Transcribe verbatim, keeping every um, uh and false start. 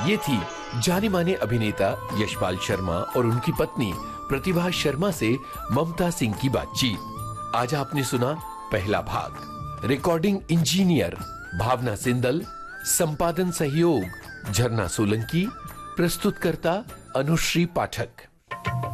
ये थी जाने माने अभिनेता यशपाल शर्मा और उनकी पत्नी प्रतिभा शर्मा से ममता सिंह की बातचीत। आज आपने सुना पहला भाग। रिकॉर्डिंग इंजीनियर भावना सिंदल, संपादन सहयोग झरना सोलंकी, प्रस्तुतकर्ता अनुश्री पाठक।